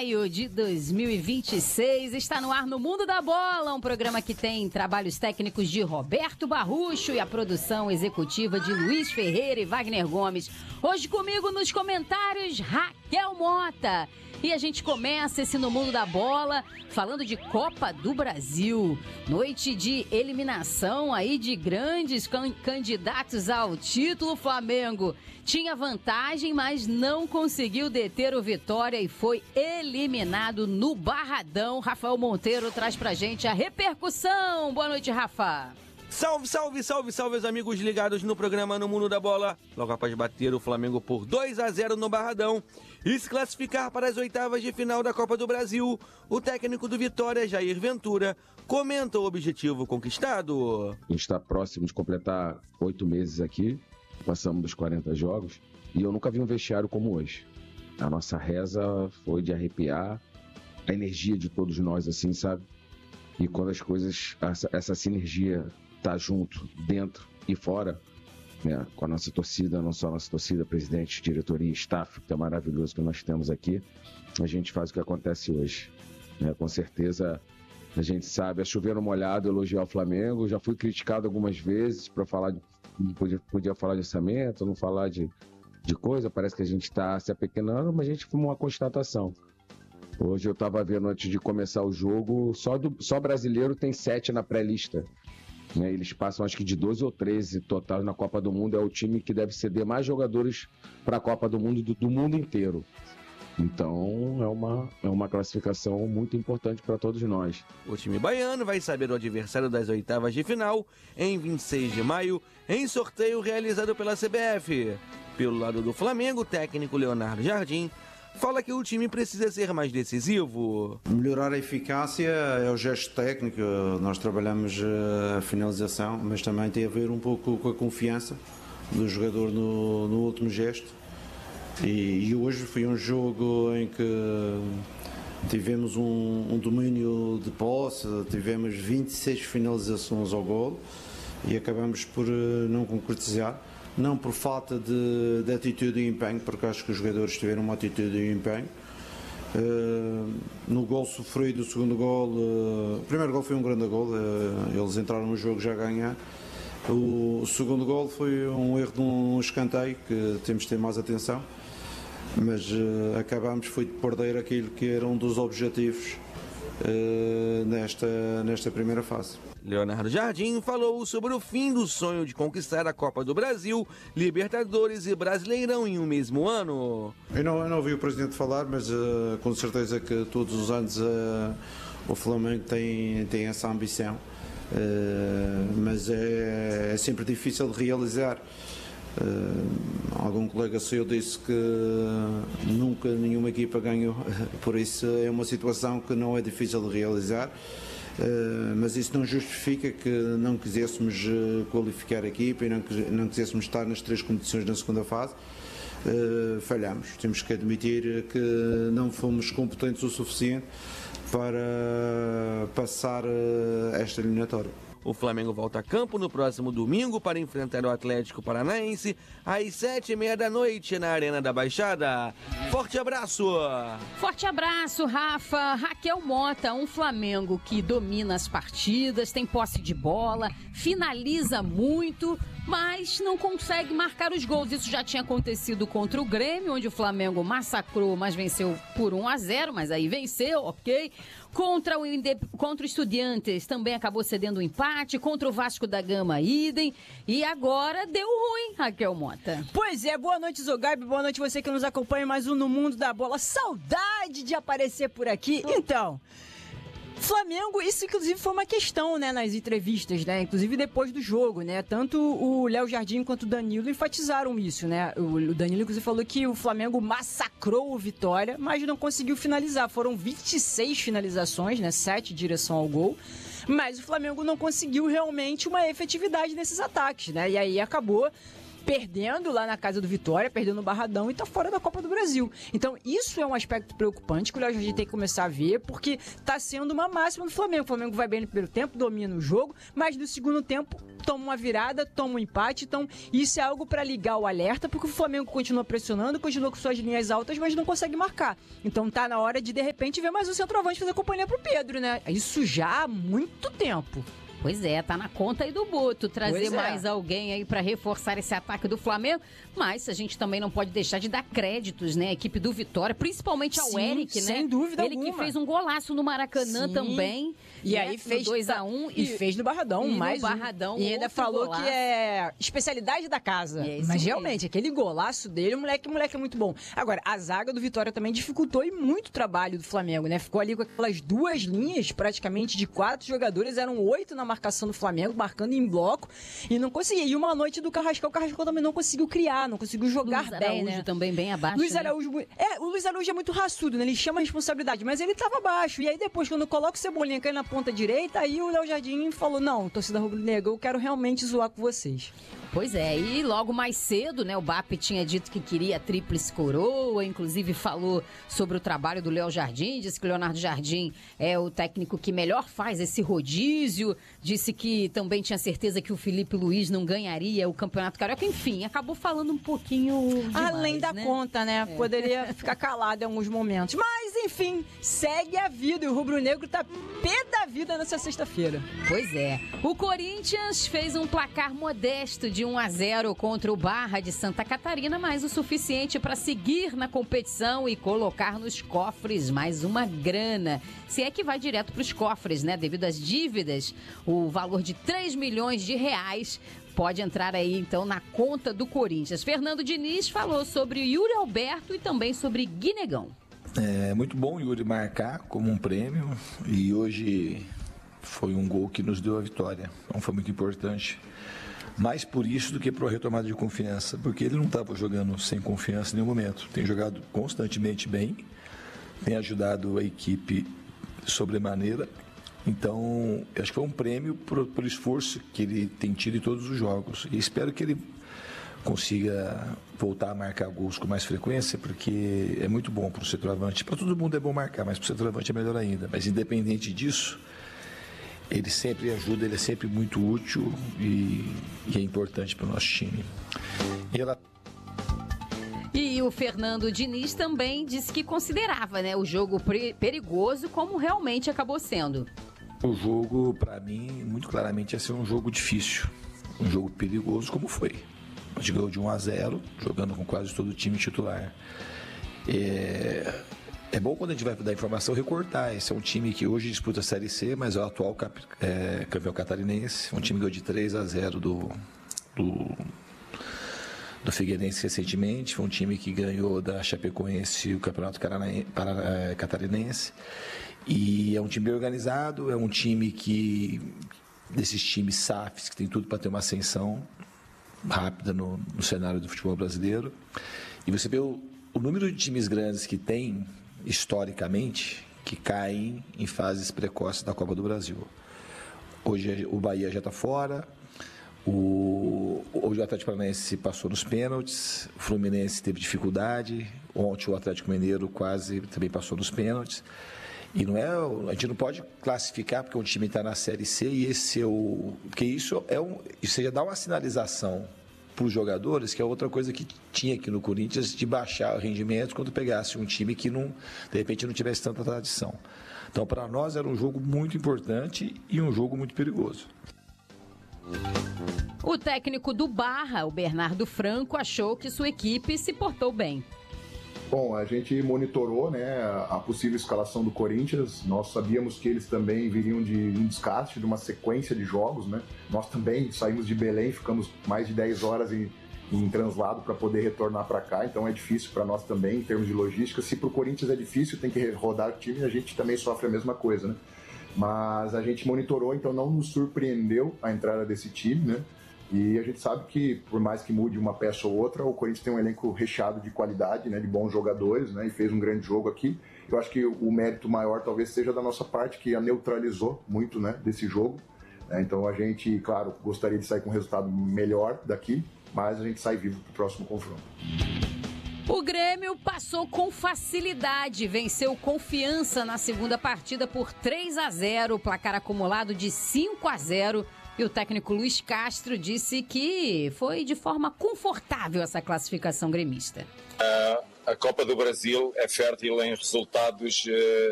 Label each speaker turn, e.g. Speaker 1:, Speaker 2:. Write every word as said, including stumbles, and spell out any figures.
Speaker 1: maio de dois mil e vinte e seis, está no ar no Mundo da Bola, um programa que tem trabalhos técnicos de Roberto Barrucho e a produção executiva de Luiz Ferreira e Wagner Gomes. Hoje comigo nos comentários, Raquel Mota. E a gente começa esse No Mundo da Bola falando de Copa do Brasil. Noite de eliminação aí de grandes can- candidatos ao título. Flamengo tinha vantagem, mas não conseguiu deter o Vitória e foi eliminado no Barradão. Rafael Monteiro traz pra gente a repercussão. Boa noite, Rafa.
Speaker 2: Salve, salve, salve, salve, os amigos ligados no programa No Mundo da Bola. Logo após bater o Flamengo por dois a zero no Barradão e se classificar para as oitavas de final da Copa do Brasil, o técnico do Vitória, Jair Ventura, comenta o objetivo conquistado.
Speaker 3: A gente está próximo de completar oito meses aqui, passamos dos quarenta jogos, e eu nunca vi um vestiário como hoje. A nossa reza foi de arrepiar, a energia de todos nós, assim, sabe? E quando as coisas, essa, essa sinergia tá junto, dentro e fora, né, com a nossa torcida, não só a nossa torcida, presidente, diretoria, staff, que é maravilhoso que nós temos aqui, a gente faz o que acontece hoje. Né? Com certeza, a gente sabe, é chover no molhado elogiar o Flamengo, já fui criticado algumas vezes para falar, de, não podia, podia falar de orçamento, não falar de, de coisa, parece que a gente está se apequenando, mas a gente foi uma constatação. Hoje eu estava vendo, antes de começar o jogo, só, do, só brasileiro tem sete na pré-lista. Né? Eles passam acho que de doze ou treze total na Copa do Mundo. É o time que deve ceder mais jogadores para a Copa do Mundo do, do mundo inteiro. Então é uma, é uma classificação muito importante para todos nós.
Speaker 2: O time baiano vai saber o adversário das oitavas de final em vinte e seis de maio, em sorteio realizado pela C B F. Pelo lado do Flamengo, o técnico Leonardo Jardim fala que o time precisa ser mais decisivo.
Speaker 4: Melhorar a eficácia é o gesto técnico, nós trabalhamos a finalização, mas também tem a ver um pouco com a confiança do jogador no, no último gesto. E, e hoje foi um jogo em que tivemos um, um domínio de posse, tivemos vinte e seis finalizações ao golo e acabamos por não concretizar. Não por falta de, de atitude e empenho, porque acho que os jogadores tiveram uma atitude e empenho. Uh, no gol sofrido, o segundo gol, uh, o primeiro gol foi um grande gol, uh, eles entraram no jogo já a ganhar. O, o segundo gol foi um erro de um escanteio, que temos de ter mais atenção, mas uh, acabámos foi de perder aquilo que era um dos objetivos uh, nesta, nesta primeira fase.
Speaker 2: Leonardo Jardim falou sobre o fim do sonho de conquistar a Copa do Brasil, Libertadores e Brasileirão em um mesmo ano.
Speaker 4: Eu não, eu não ouvi o Presidente falar, mas uh, com certeza que todos os anos uh, o Flamengo tem, tem essa ambição, uh, mas é, é sempre difícil de realizar. Uh, algum colega seu disse que nunca nenhuma equipa ganhou, por isso é uma situação que não é difícil de realizar. Uh, mas isso não justifica que não quiséssemos uh, qualificar a equipa e não, não quiséssemos estar nas três competições na segunda fase. Uh, falhamos, temos que admitir que não fomos competentes o suficiente para passar uh, esta eliminatória.
Speaker 2: O Flamengo volta a campo no próximo domingo para enfrentar o Atlético Paranaense às sete e meia da noite na Arena da Baixada. Forte abraço!
Speaker 1: Forte abraço, Rafa. Raquel Mota, um Flamengo que domina as partidas, tem posse de bola, finaliza muito, mas não consegue marcar os gols. Isso já tinha acontecido contra o Grêmio, onde o Flamengo massacrou, mas venceu por um a zero, mas aí venceu, ok? Contra o, Indep... contra o Estudiantes também acabou cedendo um empate, contra o Vasco da Gama, idem, e agora deu ruim, Raquel Mota.
Speaker 5: Pois é, boa noite, Zogaib, boa noite você que nos acompanha mais um No Mundo da Bola. Saudade de aparecer por aqui. Então, Flamengo, isso inclusive foi uma questão, né, nas entrevistas, né, inclusive depois do jogo, né, tanto o Léo Jardim quanto o Danilo enfatizaram isso, né, o Danilo inclusive falou que o Flamengo massacrou o Vitória, mas não conseguiu finalizar, foram vinte e seis finalizações, né, sete em direção ao gol, mas o Flamengo não conseguiu realmente uma efetividade nesses ataques, né, e aí acabou perdendo lá na casa do Vitória, perdendo no Barradão e tá fora da Copa do Brasil. Então, isso é um aspecto preocupante que o Léo Jardim tem que começar a ver, porque tá sendo uma máxima do Flamengo. O Flamengo vai bem no primeiro tempo, domina o jogo, mas no segundo tempo toma uma virada, toma um empate. Então, isso é algo para ligar o alerta, porque o Flamengo continua pressionando, continua com suas linhas altas, mas não consegue marcar. Então, tá na hora de, de repente, ver mais um centroavante fazer companhia pro Pedro, né? Isso já há muito tempo.
Speaker 1: Pois é, tá na conta aí do Boto trazer
Speaker 5: Pois é.
Speaker 1: mais alguém aí pra reforçar esse ataque do Flamengo, mas a gente também não pode deixar de dar créditos, né, a equipe do Vitória, principalmente ao
Speaker 5: Sim,
Speaker 1: Eric, né?
Speaker 5: sem dúvida
Speaker 1: Ele
Speaker 5: alguma.
Speaker 1: que fez um golaço no Maracanã
Speaker 5: Sim.
Speaker 1: também.
Speaker 5: E
Speaker 1: né,
Speaker 5: aí fez
Speaker 1: dois a um
Speaker 5: e, e fez no Barradão,
Speaker 1: e no
Speaker 5: mais um.
Speaker 1: Barradão,
Speaker 5: E ainda
Speaker 1: outro
Speaker 5: falou
Speaker 1: golaço.
Speaker 5: que é especialidade da casa.
Speaker 1: É isso
Speaker 5: Mas
Speaker 1: mesmo.
Speaker 5: realmente, aquele golaço dele, o moleque, o moleque é muito bom. Agora, a zaga do Vitória também dificultou e muito o trabalho do Flamengo, né? Ficou ali com aquelas duas linhas, praticamente de quatro jogadores, eram oito na marcação do Flamengo, marcando em bloco, e não conseguia. E uma noite do Carrascal, o Carrascal também não conseguiu criar, não conseguiu jogar
Speaker 1: Luiz
Speaker 5: bem,
Speaker 1: Araújo
Speaker 5: né?
Speaker 1: também bem abaixo.
Speaker 5: Luiz
Speaker 1: né?
Speaker 5: Araújo, é, o Luiz Araújo é muito raçudo, né? Ele chama a responsabilidade, mas ele tava abaixo. E aí depois, quando coloca o Cebolinha cair na ponta direita, aí o Léo Jardim falou: não, torcida rubro-negra, eu quero realmente zoar com vocês.
Speaker 1: Pois é, e logo mais cedo, né, o B A P tinha dito que queria a tríplice coroa, inclusive falou sobre o trabalho do Léo Jardim, disse que o Leonardo Jardim é o técnico que melhor faz esse rodízio, disse que também tinha certeza que o Felipe Luiz não ganharia o Campeonato Carioca, enfim, acabou falando um pouquinho demais,
Speaker 5: Além da
Speaker 1: né?
Speaker 5: conta, né? Poderia ficar calado em alguns momentos. Mas, enfim, segue a vida e o rubro-negro tá pé da vida nessa sexta-feira.
Speaker 1: Pois é. O Corinthians fez um placar modesto de um a zero contra o Barra de Santa Catarina, mas o suficiente para seguir na competição e colocar nos cofres mais uma grana. Se é que vai direto para os cofres, né? Devido às dívidas, o valor de três milhões de reais pode entrar aí, então, na conta do Corinthians. Fernando Diniz falou sobre o Yuri Alberto e também sobre Guinegão.
Speaker 6: É muito bom o Yuri marcar como um prêmio e hoje foi um gol que nos deu a vitória. Então foi muito importante. Mais por isso do que por retomada de confiança, porque ele não estava jogando sem confiança em nenhum momento. Tem jogado constantemente bem, tem ajudado a equipe sobremaneira. Então, acho que foi um prêmio por, por esforço que ele tem tido em todos os jogos. E espero que ele consiga voltar a marcar gols com mais frequência, porque é muito bom para o centroavante. Para todo mundo é bom marcar, mas para o centroavante é melhor ainda. Mas independente disso, ele sempre ajuda, ele é sempre muito útil e, e é importante para o nosso time. E ela...
Speaker 1: E o Fernando Diniz também disse que considerava, né, o jogo perigoso, como realmente acabou sendo.
Speaker 6: O jogo, para mim, muito claramente ia ser um jogo difícil, um jogo perigoso como foi. A gente ganhou de um a zero, jogando com quase todo o time titular. É... É bom quando a gente vai dar informação recortar. Esse é um time que hoje disputa a Série C, mas é o atual cap, é, campeão catarinense. Um time que ganhou de três a zero do, do, do Figueirense recentemente. Foi um time que ganhou da Chapecoense o campeonato catarinense. E é um time bem organizado, é um time que, desses times S A Fs, que tem tudo para ter uma ascensão rápida no, no cenário do futebol brasileiro. E você vê o, o número de times grandes que tem, historicamente, que caem em fases precoces da Copa do Brasil. Hoje o Bahia já está fora, o, hoje o Atlético Paranaense passou nos pênaltis, o Fluminense teve dificuldade, ontem o Atlético Mineiro quase também passou nos pênaltis. E não é, a gente não pode classificar porque um time está na Série C e esse é o... Porque isso é um... Isso já dá uma sinalização para os jogadores, que é outra coisa que tinha aqui no Corinthians, de baixar o rendimento quando pegasse um time que, não, de repente, não tivesse tanta tradição. Então, para nós, era um jogo muito importante e um jogo muito perigoso.
Speaker 1: O técnico do Barra, o Bernardo Franco, achou que sua equipe se portou bem.
Speaker 7: Bom, a gente monitorou, né, a possível escalação do Corinthians. Nós sabíamos que eles também viriam de um desgaste, de uma sequência de jogos, né? Nós também saímos de Belém, ficamos mais de dez horas em, em translado para poder retornar para cá, então é difícil para nós também em termos de logística. Se para o Corinthians é difícil, tem que rodar o time, a gente também sofre a mesma coisa, né? Mas a gente monitorou, então não nos surpreendeu a entrada desse time, né? E a gente sabe que, por mais que mude uma peça ou outra, o Corinthians tem um elenco recheado de qualidade, né, de bons jogadores, né, e fez um grande jogo aqui. Eu acho que o mérito maior talvez seja da nossa parte, que a neutralizou muito, né, desse jogo. É, então a gente, claro, gostaria de sair com um resultado melhor daqui, mas a gente sai vivo para o próximo confronto.
Speaker 1: O Grêmio passou com facilidade, venceu Confiança na segunda partida por três a zero, placar acumulado de cinco a zero. E o técnico Luiz Castro disse que foi de forma confortável essa classificação gremista.
Speaker 8: A Copa do Brasil é fértil em resultados